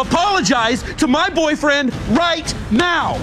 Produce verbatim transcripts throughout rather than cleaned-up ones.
apologize to my boyfriend right now.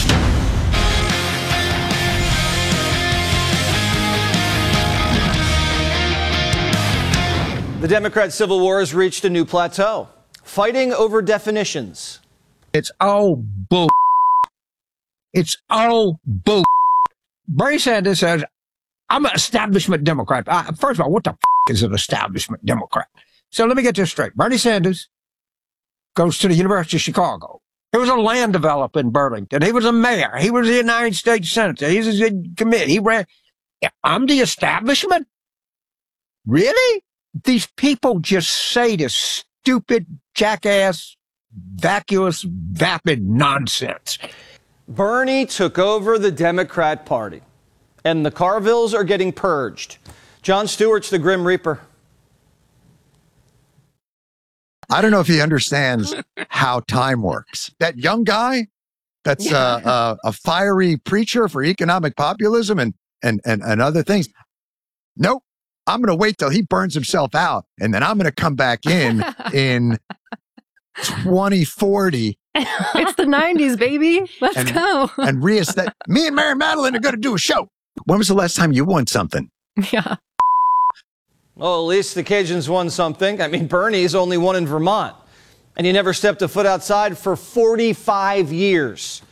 The Democrat civil war has reached a new plateau, fighting over definitions. It's all bull. It's all bull. Bernie Sanders says, I'm an establishment Democrat. Uh, first of all, what the f- is an establishment Democrat? So let me get this straight. Bernie Sanders goes to the University of Chicago. He was a land developer in Burlington. He was a mayor. He was a United States Senator. He was in committee. He ran. I'm the establishment? Really? These people just say this stupid, jackass, vacuous, vapid nonsense. Bernie took over the Democrat Party, and the Carvilles are getting purged. Jon Stewart's the Grim Reaper. I don't know if he understands how time works. That young guy, that's yeah. uh, uh, a fiery preacher for economic populism and, and, and, and other things. Nope. I'm going to wait till he burns himself out, and then I'm going to come back in in twenty forty. It's the nineties, baby. Let's and, go. And reestablished. Me and Mary Madeline are going to do a show. When was the last time you won something? Yeah. Well, at least the Cajuns won something. I mean, Bernie's only won in Vermont, and he never stepped a foot outside for forty-five years.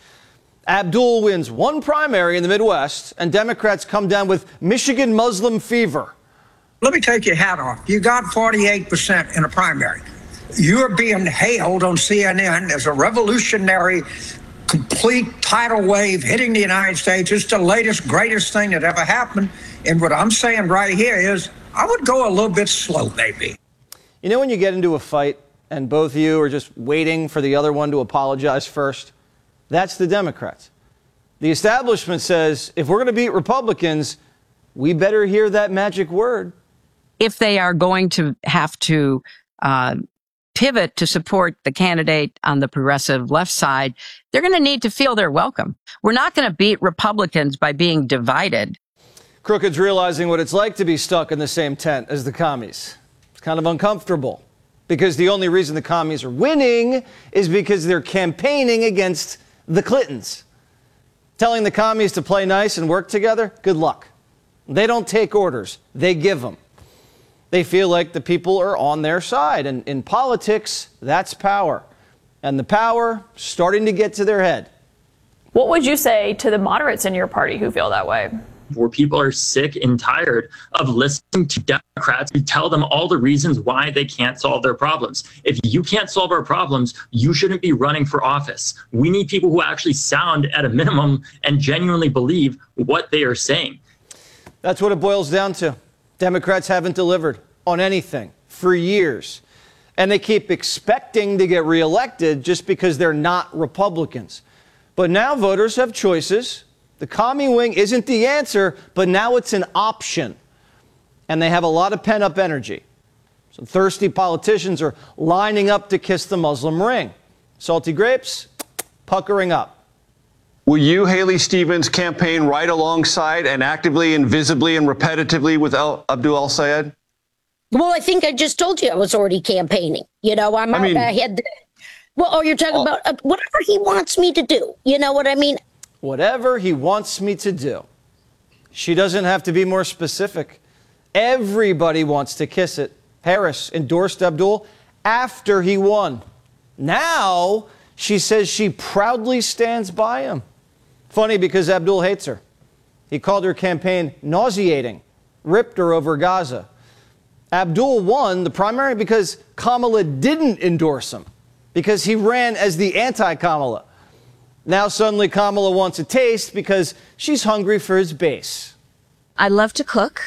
Abdul wins one primary in the Midwest, and Democrats come down with Michigan Muslim fever. Let me take your hat off. You got forty-eight percent in a primary. You're being hailed on C N N as a revolutionary, complete tidal wave hitting the United States. It's the latest, greatest thing that ever happened. And what I'm saying right here is I would go a little bit slow, maybe. You know when you get into a fight and both of you are just waiting for the other one to apologize first? That's the Democrats. The establishment says if we're going to beat Republicans, we better hear that magic word. If they are going to have to uh, pivot to support the candidate on the progressive left side, they're going to need to feel they're welcome. We're not going to beat Republicans by being divided. Crooked's realizing what it's like to be stuck in the same tent as the commies. It's kind of uncomfortable because the only reason the commies are winning is because they're campaigning against the Clintons. Telling the commies to play nice and work together, good luck. They don't take orders, they give them. They feel like the people are on their side. And in politics, that's power. And the power starting to get to their head. What would you say to the moderates in your party who feel that way? Where people are sick and tired of listening to Democrats who tell them all the reasons why they can't solve their problems. If you can't solve our problems, you shouldn't be running for office. We need people who actually sound at a minimum and genuinely believe what they are saying. That's what it boils down to. Democrats haven't delivered on anything for years. And they keep expecting to get reelected just because they're not Republicans. But now voters have choices. The commie wing isn't the answer, but now it's an option. And they have a lot of pent-up energy. Some thirsty politicians are lining up to kiss the Muslim ring. Salty grapes, puckering up. Will you, Haley Stevens, campaign right alongside and actively and visibly and repetitively with El- Abdul El-Sayed? Well, I think I just told you I was already campaigning. You know, I'm I mean, I had. Well, oh, you're talking uh, about uh, whatever he wants me to do. You know what I mean? Whatever he wants me to do. She doesn't have to be more specific. Everybody wants to kiss it. Harris endorsed Abdul after he won. Now she says she proudly stands by him. Funny because Abdul hates her. He called her campaign nauseating, ripped her over Gaza. Abdul won the primary because Kamala didn't endorse him, because he ran as the anti-Kamala. Now suddenly Kamala wants a taste because she's hungry for his base. I love to cook.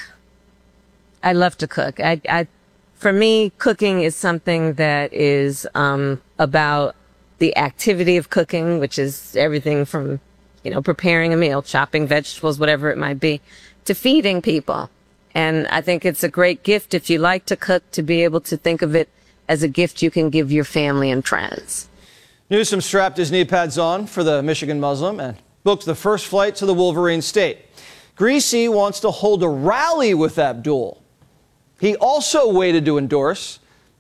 I love to cook. I, I, for me, cooking is something that is um, about the activity of cooking, which is everything from, you know, preparing a meal, chopping vegetables, whatever it might be, to feeding people. And I think it's a great gift if you like to cook to be able to think of it as a gift you can give your family and friends. Newsom strapped his knee pads on for the Michigan Muslim and booked the first flight to the Wolverine State. Greasy wants to hold a rally with Abdul. He also waited to endorse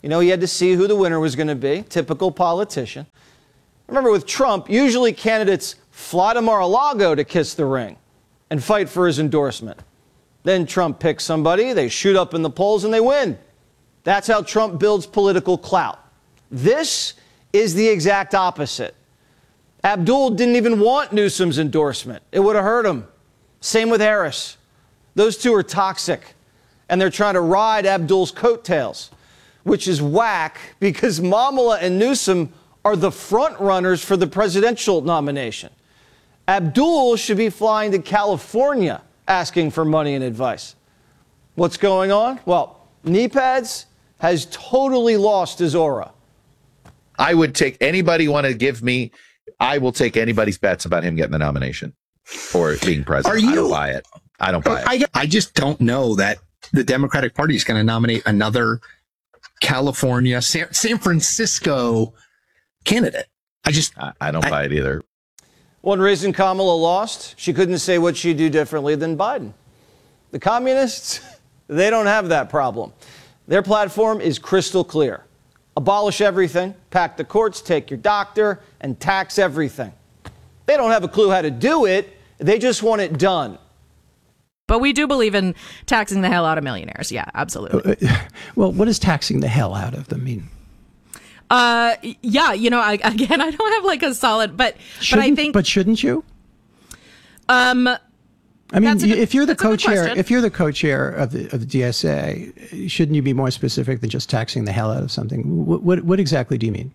You know, he had to see who the winner was going to be. Typical politician. Remember, with Trump, usually candidates fly to Mar-a-Lago to kiss the ring and fight for his endorsement. Then Trump picks somebody, they shoot up in the polls, and they win. That's how Trump builds political clout. This is the exact opposite. Abdul didn't even want Newsom's endorsement. It would have hurt him. Same with Harris. Those two are toxic, and they're trying to ride Abdul's coattails, which is whack because Mamala and Newsom are the front runners for the presidential nomination. Abdul should be flying to California asking for money and advice. What's going on? Well, knee pads has totally lost his aura. I would take anybody want to give me. I will take anybody's bets about him getting the nomination or being president. Are you, I don't buy it. I don't buy it. I, I just don't know that the Democratic Party is going to nominate another California, San, San Francisco candidate. I just I, I don't I, buy it either. One reason Kamala lost, she couldn't say what she'd do differently than Biden. The communists, they don't have that problem. Their platform is crystal clear. Abolish everything, pack the courts, take your doctor, and tax everything. They don't have a clue how to do it. They just want it done. But we do believe in taxing the hell out of millionaires. Yeah, absolutely. Well, what does taxing the hell out of them mean? Uh, yeah, you know, I, again, I don't have like a solid, but shouldn't, but I think, but shouldn't you? Um, I mean, good, if you're the co-chair, if you're the co-chair of the of the D S A, shouldn't you be more specific than just taxing the hell out of something? What what, what exactly do you mean?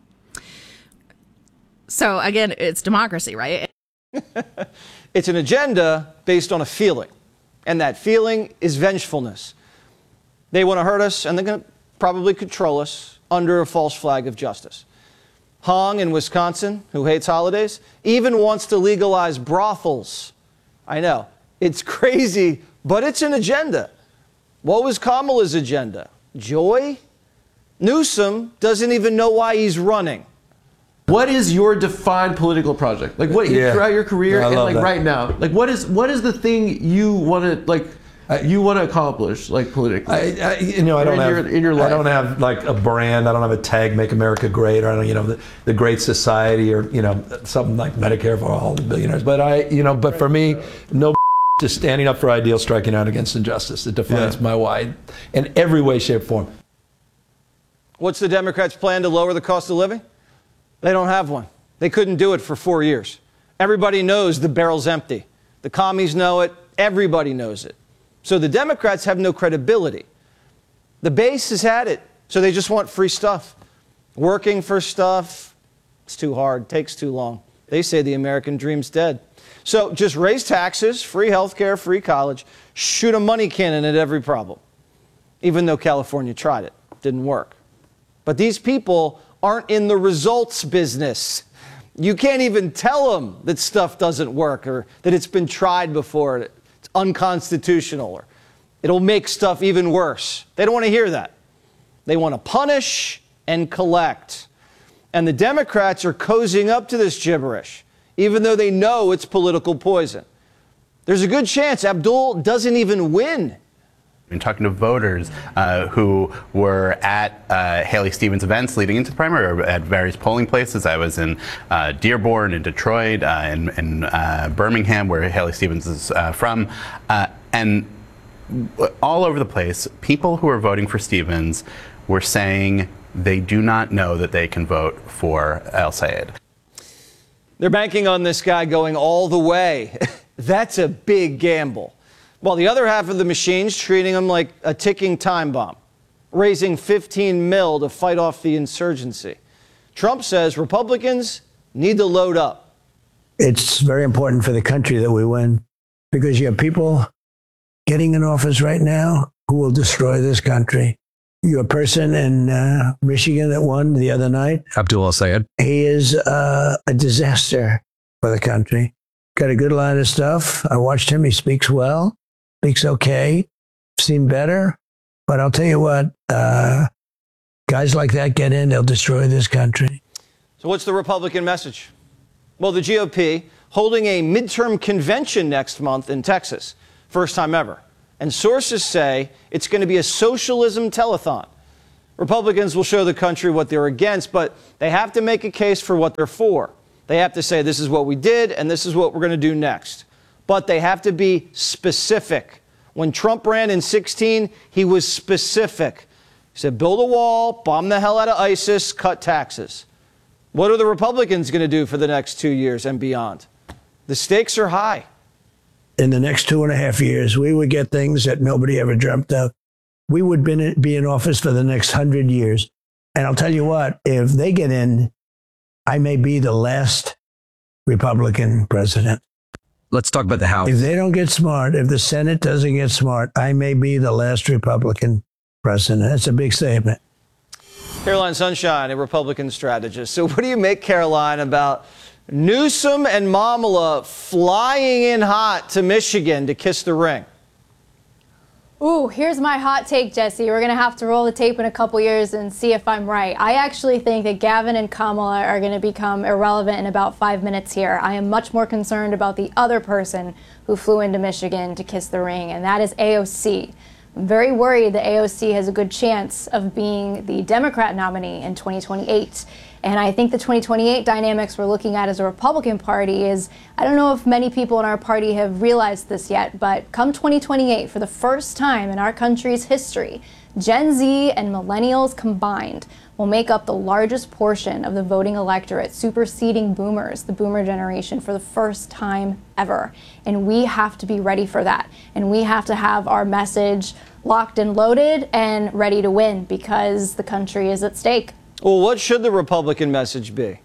So again, it's democracy, right? It's an agenda based on a feeling, and that feeling is vengefulness. They want to hurt us, and they're going to probably control us under a false flag of justice. Hong in Wisconsin, who hates holidays, even wants to legalize brothels. I know, it's crazy, but it's an agenda. What was Kamala's agenda? Joy? Newsom doesn't even know why he's running. What is your defined political project? Like what Yeah. throughout your career Yeah, I and love like that. right now? Like what is what is the thing you want to like you want to accomplish like politically? I, I, you know, I Or don't in have. your, in your life. I don't have like a brand. I don't have a tag. Make America Great, or I don't, you know, the, the Great Society, or you know, something like Medicare for all the billionaires. But I, you know, but for me, no, just standing up for ideals, striking out against injustice. It defines Yeah. my why in every way, shape, form. What's the Democrats' plan to lower the cost of living? They don't have one. They couldn't do it for four years. Everybody knows the barrel's empty. The commies know it. Everybody knows it. So the Democrats have no credibility. The base has had it, so they just want free stuff. Working for stuff, it's too hard, takes too long. They say the American dream's dead. So just raise taxes, free health care, free college, shoot a money cannon at every problem. Even though California tried it, didn't work. But these people aren't in the results business. You can't even tell them that stuff doesn't work or that it's been tried before, it's unconstitutional, or it'll make stuff even worse. They don't want to hear that. They want to punish and collect. And the Democrats are cozying up to this gibberish, even though they know it's political poison. There's a good chance Abdul doesn't even win. Been talking to voters uh, who were at uh, Haley Stevens events leading into the primary, or at various polling places. I was in uh, Dearborn, in Detroit, uh, in, in uh, Birmingham, where Haley Stevens is uh, from, uh, and all over the place, people who are voting for Stevens were saying they do not know that they can vote for El-Sayed. They're banking on this guy going all the way. That's a big gamble. While the other half of the machine's treating him like a ticking time bomb, raising fifteen mil to fight off the insurgency. Trump says Republicans need to load up. It's very important for the country that we win, because you have people getting in office right now who will destroy this country. You have a person in uh, Michigan that won the other night. Abdul El-Sayed. He is uh, a disaster for the country. Got a good line of stuff. I watched him. He speaks well. Speaks okay, seen better, but I'll tell you what, uh, guys like that get in, they'll destroy this country. So what's the Republican message? Well, the G O P holding a midterm convention next month in Texas, first time ever. And sources say it's going to be a socialism telethon. Republicans will show the country what they're against, but they have to make a case for what they're for. They have to say, this is what we did, and this is what we're going to do next. But they have to be specific. When Trump ran in sixteen, he was specific. He said, build a wall, bomb the hell out of ISIS, cut taxes. What are the Republicans going to do for the next two years and beyond? The stakes are high. In the next two and a half years, we would get things that nobody ever dreamt of. We would be in office for the next hundred years. And I'll tell you what, if they get in, I may be the last Republican president. Let's talk about the House. If they don't get smart, if the Senate doesn't get smart, I may be the last Republican president. That's a big statement. Caroline Sunshine, a Republican strategist. So what do you make, Caroline, about Newsom and Mamala flying in hot to Michigan to kiss the ring? Ooh, here's my hot take, Jesse. We're going to have to roll the tape in a couple years and see if I'm right. I actually think that Gavin and Kamala are going to become irrelevant in about five minutes here. I am much more concerned about the other person who flew into Michigan to kiss the ring, and that is A O C. I'm very worried that A O C has a good chance of being the Democrat nominee in twenty twenty-eight. And I think the twenty twenty-eight dynamics we're looking at as a Republican Party is, I don't know if many people in our party have realized this yet, but come twenty twenty-eight, for the first time in our country's history, Gen Z and millennials combined will make up the largest portion of the voting electorate, superseding boomers, the boomer generation, for the first time ever. And we have to be ready for that. And we have to have our message locked and loaded and ready to win, because the country is at stake. Well, what should the Republican message be?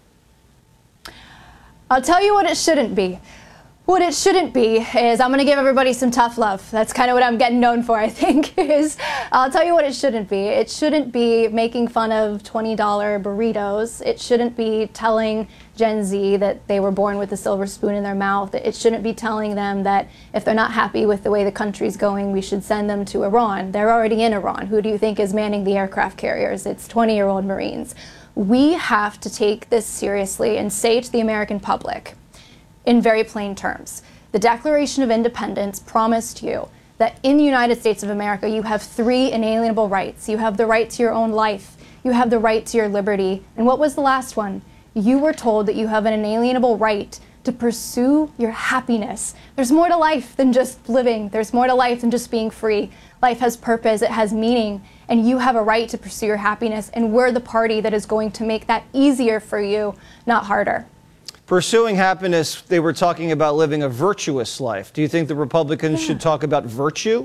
I'll tell you what it shouldn't be. What it shouldn't be is, I'm going to give everybody some tough love. That's kind of what I'm getting known for, I think, is I'll tell you what it shouldn't be. It shouldn't be making fun of twenty dollar burritos. It shouldn't be telling Gen Z that they were born with a silver spoon in their mouth. It shouldn't be telling them that if they're not happy with the way the country's going, we should send them to Iran. They're already in Iran. Who do you think is manning the aircraft carriers? It's twenty-year-old Marines. We have to take this seriously and say to the American public, in very plain terms, the Declaration of Independence promised you that in the United States of America, you have three inalienable rights. You have the right to your own life. You have the right to your liberty. And what was the last one? You were told that you have an inalienable right to pursue your happiness. There's more to life than just living. There's more to life than just being free. Life has purpose, it has meaning, and you have a right to pursue your happiness. And we're the party that is going to make that easier for you, not harder. Pursuing happiness, they were talking about living a virtuous life. Do you think the Republicans yeah. should talk about virtue?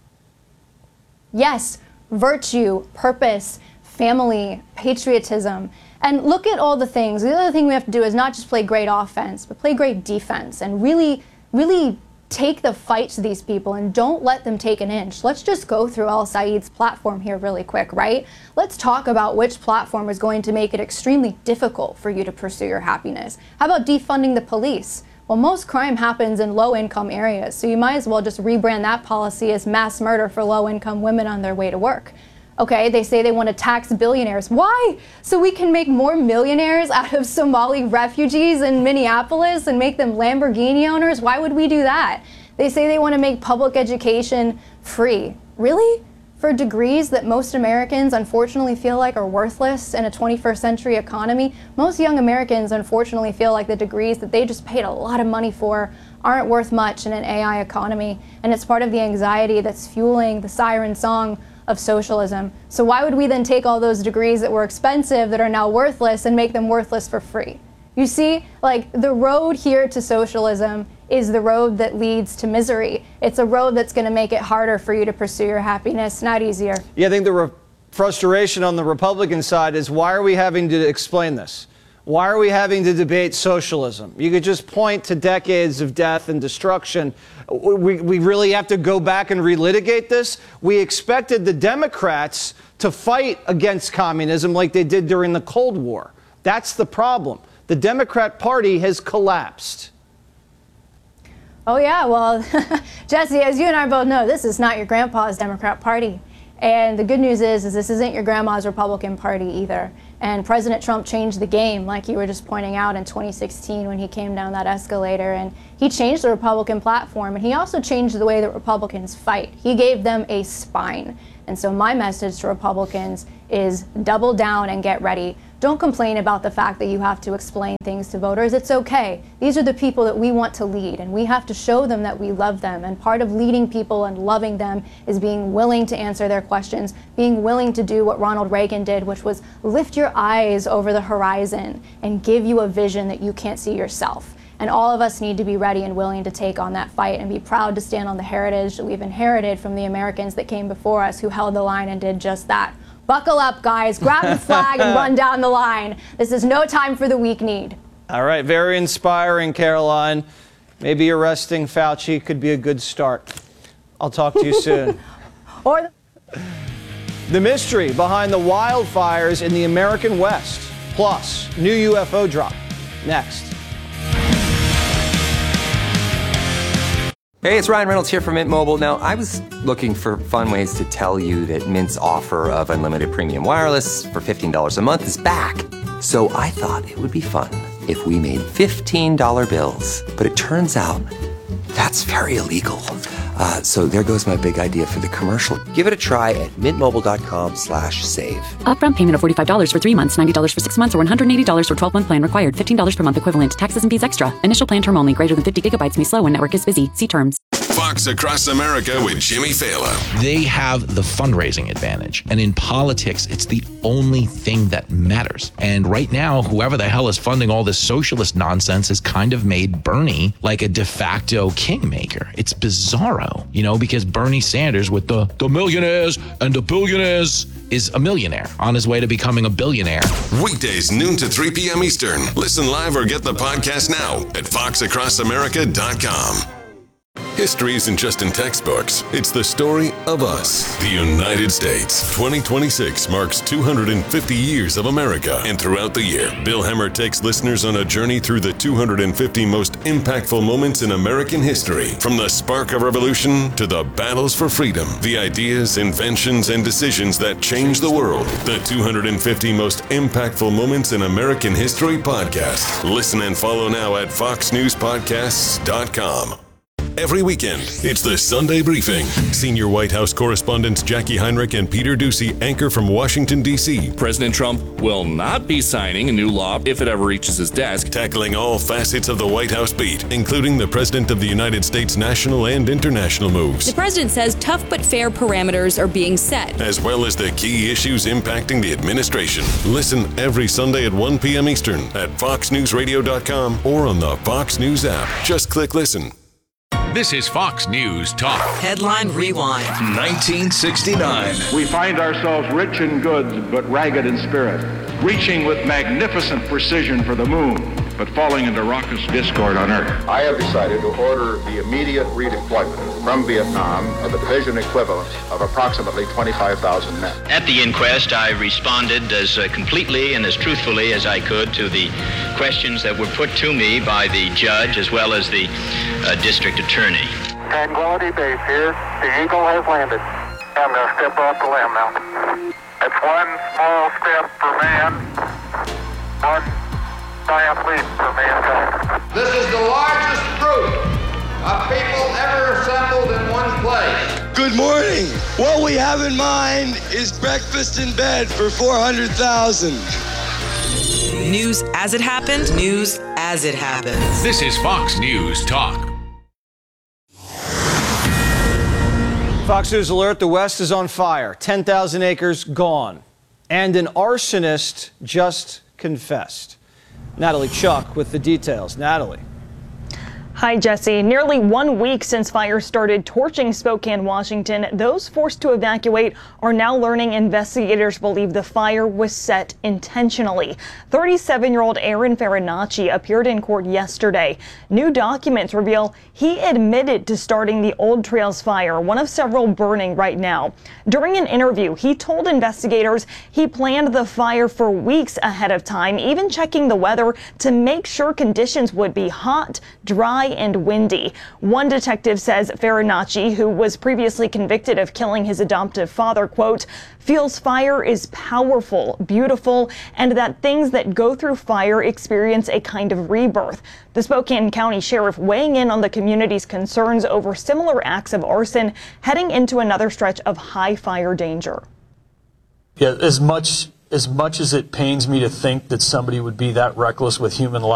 Yes, virtue, purpose, family, patriotism. And look at all the things. The other thing we have to do is not just play great offense, but play great defense and really, really take the fight to these people and don't let them take an inch. Let's just go through Al Saeed's platform here really quick, right? Let's talk about which platform is going to make it extremely difficult for you to pursue your happiness. How about defunding the police? Well, most crime happens in low-income areas, so you might as well just rebrand that policy as mass murder for low-income women on their way to work. Okay, they say they want to tax billionaires. Why? So we can make more millionaires out of Somali refugees in Minneapolis and make them Lamborghini owners? Why would we do that? They say they want to make public education free. Really? For degrees that most Americans unfortunately feel like are worthless in a twenty-first century economy? Most young Americans unfortunately feel like the degrees that they just paid a lot of money for aren't worth much in an A I economy. And it's part of the anxiety that's fueling the siren song of socialism. So why would we then take all those degrees that were expensive, that are now worthless, and make them worthless for free? You see, like, the road here to socialism is the road that leads to misery. It's a road that's going to make it harder for you to pursue your happiness, not easier. Yeah, I think the re- frustration on the Republican side is, why are we having to explain this? Why are we having to debate socialism? You could just point to decades of death and destruction. We, we really have to go back and relitigate this? We expected the Democrats to fight against communism like they did during the Cold War. That's the problem. The Democrat Party has collapsed. Oh, yeah, well, Jesse, as you and I both know, this is not your grandpa's Democrat Party. And the good news is, is this isn't your grandma's Republican Party either. And President Trump changed the game, like you were just pointing out, in twenty sixteen when he came down that escalator. And he changed the Republican platform, and he also changed the way that Republicans fight. He gave them a spine. And so my message to Republicans is double down and get ready. Don't complain about the fact that you have to explain things to voters. It's okay. These are the people that we want to lead, and we have to show them that we love them. And part of leading people and loving them is being willing to answer their questions, being willing to do what Ronald Reagan did, which was lift your eyes over the horizon and give you a vision that you can't see yourself. And all of us need to be ready and willing to take on that fight and be proud to stand on the heritage that we've inherited from the Americans that came before us, who held the line and did just that. Buckle up, guys. Grab the flag and run down the line. This is no time for the weak-kneed. All right, very inspiring, Caroline. Maybe arresting Fauci could be a good start. I'll talk to you soon. Or the-, the mystery behind the wildfires in the American West, plus new U F O drop. Next. Hey, it's Ryan Reynolds here from Mint Mobile. Now, I was looking for fun ways to tell you that Mint's offer of unlimited premium wireless for fifteen dollars a month is back. So I thought it would be fun if we made fifteen dollar bills. But it turns out that's very illegal. Uh, so there goes my big idea for the commercial. Give it a try at mintmobile.com slash save. Upfront payment of forty-five dollars for three months, ninety dollars for six months, or one hundred eighty dollars for twelve-month plan required. fifteen dollars per month equivalent. Taxes and fees extra. Initial plan term only. Greater than fifty gigabytes may slow when network is busy. See terms. Fox Across America with Jimmy Fallon. They have the fundraising advantage. And in politics, it's the only thing that matters. And right now, whoever the hell is funding all this socialist nonsense has kind of made Bernie like a de facto kingmaker. It's bizarro, you know, because Bernie Sanders with the, the millionaires and the billionaires is a millionaire on his way to becoming a billionaire. Weekdays, noon to three p.m. Eastern. Listen live or get the podcast now at fox across america dot com. History isn't just in textbooks. It's the story of us, the United States. twenty twenty-six marks two hundred fifty years of America. And throughout the year, Bill Hemmer takes listeners on a journey through the two hundred fifty most impactful moments in American history. From the spark of revolution to the battles for freedom, the ideas, inventions, and decisions that changed the world. The two hundred fifty most impactful moments in American history podcast. Listen and follow now at fox news podcasts dot com. Every weekend, it's the Sunday Briefing. Senior White House correspondents Jackie Heinrich and Peter Doocy anchor from Washington, D C President Trump will not be signing a new law if it ever reaches his desk. Tackling all facets of the White House beat, including the President of the United States national and international moves. The president says tough but fair parameters are being set, as well as the key issues impacting the administration. Listen every Sunday at one p.m. Eastern at fox news radio dot com or on the Fox News app. Just click listen. This is Fox News Talk. Headline Rewind. nineteen sixty-nine. We find ourselves rich in goods, but ragged in spirit, reaching with magnificent precision for the moon, but falling into raucous discord on Earth. I have decided to order the immediate redeployment from Vietnam of the division equivalent of approximately twenty-five thousand men. At the inquest, I responded as uh, completely and as truthfully as I could to the questions that were put to me by the judge as well as the uh, district attorney. Tranquility Base here. The Eagle has landed. I'm going to step off the limb now. It's one small step for man, one giant leap for mankind. This is the largest group of people ever assembled in one place. Good morning. What we have in mind is breakfast in bed for four hundred thousand. News as it happened, news as it happened. This is Fox News Talk. Fox News alert, the West is on fire. ten thousand acres gone. And an arsonist just confessed. Natalie Chuck with the details. Natalie. Hi, Jesse. Nearly one week since fires started torching Spokane, Washington, those forced to evacuate are now learning investigators believe the fire was set intentionally. thirty-seven-year-old Aaron Farinacci appeared in court yesterday. New documents reveal he admitted to starting the Old Trails fire, one of several burning right now. During an interview, he told investigators he planned the fire for weeks ahead of time, even checking the weather to make sure conditions would be hot, dry, dry and windy. One detective says Farinacci, who was previously convicted of killing his adoptive father, quote, feels fire is powerful, beautiful, and that things that go through fire experience a kind of rebirth. The Spokane County Sheriff weighing in on the community's concerns over similar acts of arson heading into another stretch of high fire danger. Yeah, as much as much as it pains me to think that somebody would be that reckless with human life,